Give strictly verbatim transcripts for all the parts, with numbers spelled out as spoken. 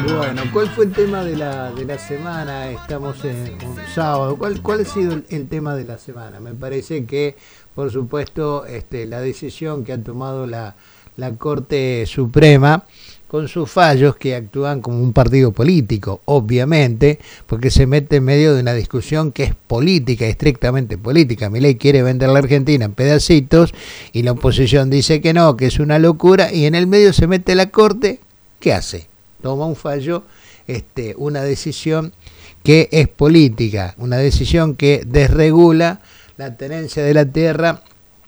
Bueno, ¿cuál fue el tema de la, de la semana? Estamos en un sábado. ¿Cuál, cuál ha sido el, el tema de la semana? Me parece que, por supuesto, este, la decisión que ha tomado la, la Corte Suprema con sus fallos que actúan como un partido político, obviamente, porque se mete en medio de una discusión que es política, estrictamente política. Milei quiere vender la Argentina en pedacitos y la oposición dice que no, que es una locura, y en el medio se mete la Corte. ¿Qué hace? Toma un fallo, este, una decisión que es política, una decisión que desregula la tenencia de la tierra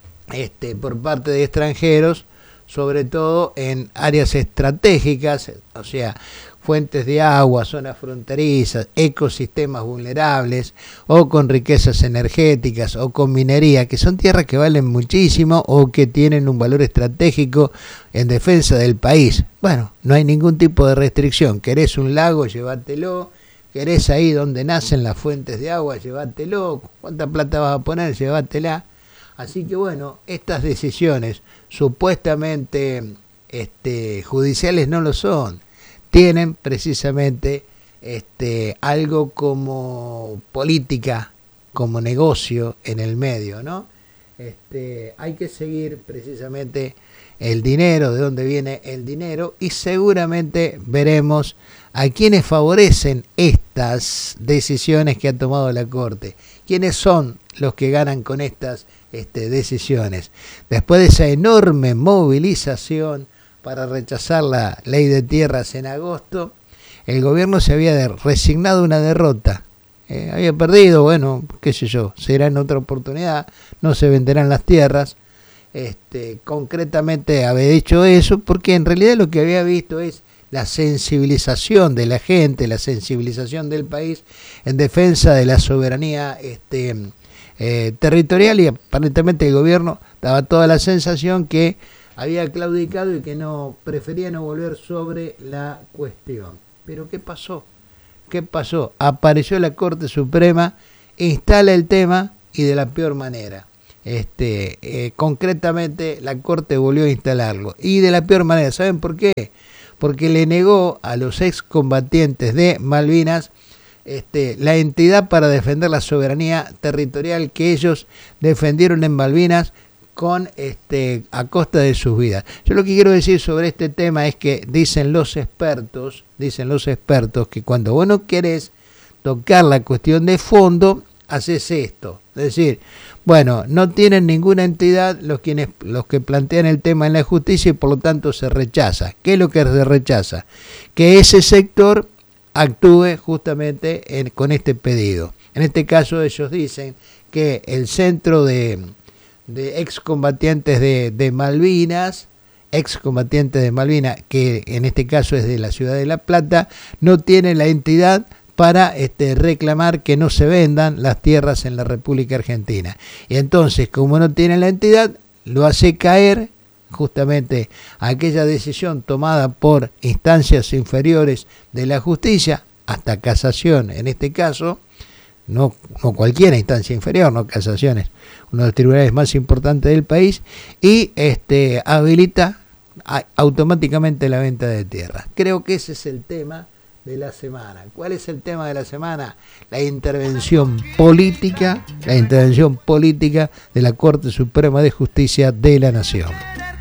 este, por parte de extranjeros, sobre todo en áreas estratégicas, o sea, fuentes de agua, zonas fronterizas, ecosistemas vulnerables, o con riquezas energéticas, o con minería, que son tierras que valen muchísimo o que tienen un valor estratégico en defensa del país. Bueno, no hay ningún tipo de restricción. ¿Querés un lago? Llévatelo. ¿Querés ahí donde nacen las fuentes de agua? Llévatelo. ¿Cuánta plata vas a poner? Llévatela. Así que bueno, estas decisiones supuestamente este, judiciales no lo son. Tienen precisamente este, algo como política, como negocio en el medio, ¿no? Este, hay que seguir precisamente el dinero, de dónde viene el dinero, y seguramente veremos a quienes favorecen estas decisiones que ha tomado la Corte. ¿Quiénes son los que ganan con estas este, decisiones? Después de esa enorme movilización para rechazar la ley de tierras en agosto, el gobierno se había de, resignado a una derrota. Eh, había perdido, bueno, qué sé yo, será en otra oportunidad, no se venderán las tierras. Este, concretamente había dicho eso porque en realidad lo que había visto es la sensibilización de la gente, la sensibilización del país en defensa de la soberanía este, eh, territorial, y aparentemente el gobierno daba toda la sensación que había claudicado y que no prefería no volver sobre la cuestión. Pero ¿qué pasó? ¿Qué pasó? Apareció la Corte Suprema, instala el tema y de la peor manera. Este, eh, concretamente la Corte volvió a instalarlo y de la peor manera. ¿Saben por qué? Porque le negó a los excombatientes de Malvinas este, la entidad para defender la soberanía territorial que ellos defendieron en Malvinas con este, a costa de sus vidas. Yo lo que quiero decir sobre este tema es que dicen los expertos, dicen los expertos que cuando vos no querés tocar la cuestión de fondo, haces esto. Es decir, bueno, no tienen ninguna entidad los quienes los que plantean el tema en la justicia y por lo tanto se rechaza. ¿Qué es lo que se rechaza? Que ese sector actúe justamente en, con este pedido. En este caso ellos dicen que el centro de, de excombatientes de, de Malvinas, excombatientes de Malvinas, que en este caso es de la ciudad de La Plata, no tiene la entidad para este, reclamar que no se vendan las tierras en la República Argentina. Y entonces, como no tiene la entidad, lo hace caer justamente a aquella decisión tomada por instancias inferiores de la justicia, hasta casación en este caso, no, no cualquier instancia inferior, no casaciones, uno de los tribunales más importantes del país, y este, habilita a, automáticamente la venta de tierras. Creo que ese es el tema de la semana. ¿Cuál es el tema de la semana? La intervención política, la intervención política de la Corte Suprema de Justicia de la Nación.